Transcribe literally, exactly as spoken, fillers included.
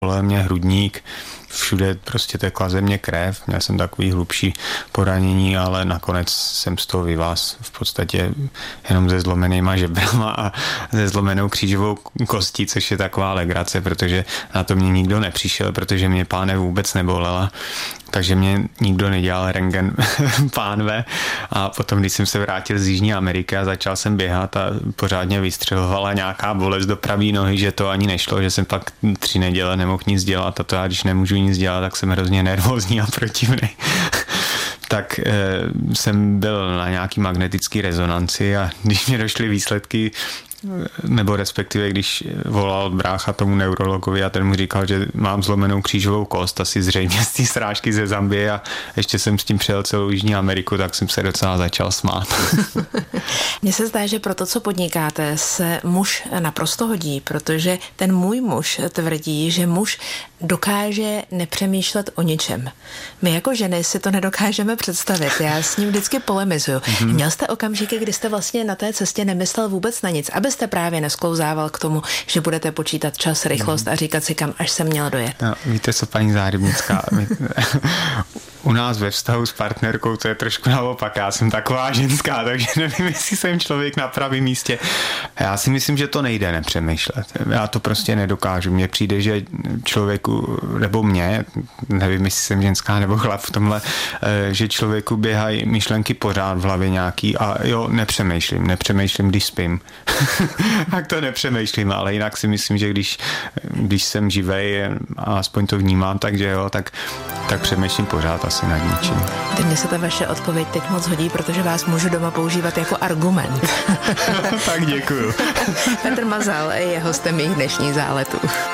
Bolel mě hrudník, všude prostě tekla ze mě krev, měl jsem takový hlubší poranění, ale nakonec jsem z toho vyvázl v podstatě jenom se zlomenýma žebrama a se zlomenou křížovou kostí, což je taková legrace, protože na to mě nikdo nepřišel, protože mě pánev vůbec nebolela, takže mě nikdo nedělal rentgen pánve a potom, když jsem se vrátil z Jižní Ameriky a začal jsem běhat a pořádně vystřelovala nějaká bolest do pravé nohy, že to ani nešlo, že jsem pak tři neděle nemohl nic dělat a to já, když nemůžu nic dělat, tak jsem hrozně nervózní a protivný. tak e, jsem byl na nějaký magnetický rezonanci a když mě došly výsledky, nebo respektive když volal brácha tomu neurologovi a ten mu říkal, že mám zlomenou křížovou kost, asi zřejmě z té srážky ze Zambie a ještě jsem s tím přijel celou Jižní Ameriku, tak jsem se docela začal smát. Mně se zdá, že pro to, co podnikáte, se muž naprosto hodí, protože ten můj muž tvrdí, že muž dokáže nepřemýšlet o ničem. My jako ženy si to nedokážeme představit. Já s ním vždycky polemizuju. Mm-hmm. Měl jste okamžiky, kdy jste vlastně na té cestě nemyslel vůbec na nic, abyste právě nesklouzával k tomu, že budete počítat čas, rychlost mm-hmm. a říkat si, kam až jsem měl dojet. No, víte co, paní Záhřebnická, my, u nás ve vztahu s partnerkou to je trošku naopak. Já jsem taková ženská, takže nevím, jestli jsem člověk na pravém místě. Já si myslím, že to nejde nepřemýšlet. Já to prostě nedokážu. Mně přijde, že člověku, nebo mě, nevím, jestli jsem ženská nebo chlap v tomhle, že člověku běhají myšlenky pořád v hlavě nějaký a jo, nepřemýšlím, nepřemýšlím, když spím. Tak to nepřemýšlím, ale jinak si myslím, že když, když jsem živej a aspoň to vnímám, takže jo, tak, tak přemýšlím pořád asi nad ničím. Teď mě se ta vaše odpověď teď moc hodí, protože vás můžu doma používat jako argument. Tak děkuju. Petr Mazal je hostem mých dnešních záletů.